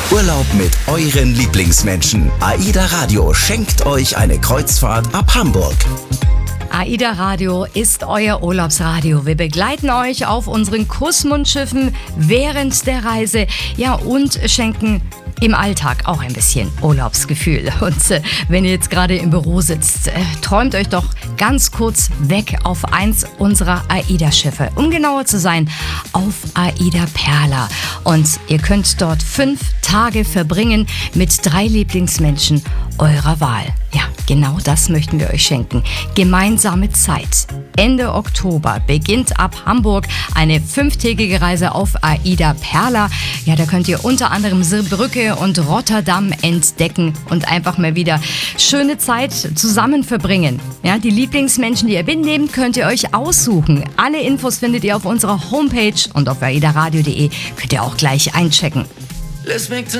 Urlaub mit euren Lieblingsmenschen. AIDA Radio schenkt euch eine Kreuzfahrt ab Hamburg. AIDA Radio ist euer Urlaubsradio. Wir begleiten euch auf unseren Kussmundschiffen während der Reise, ja, und schenken im Alltag auch ein bisschen Urlaubsgefühl. Und wenn ihr jetzt gerade im Büro sitzt, träumt euch doch ganz kurz weg auf eins unserer AIDA-Schiffe. Um genauer zu sein, auf AIDA Perla. Und ihr könnt dort 5 Tage verbringen mit 3 Lieblingsmenschen eurer Wahl. Ja, genau das möchten wir euch schenken. Gemeinsame Zeit. Ende Oktober beginnt ab Hamburg eine 5-tägige Reise auf AIDA Perla. Ja, da könnt ihr unter anderem Saarbrücke und Rotterdam entdecken und einfach mal wieder schöne Zeit zusammen verbringen. Ja, die Lieblingsmenschen, die ihr mitnehmt, könnt ihr euch aussuchen. Alle Infos findet ihr auf unserer Homepage und auf aidaradio.de könnt ihr auch gleich einchecken.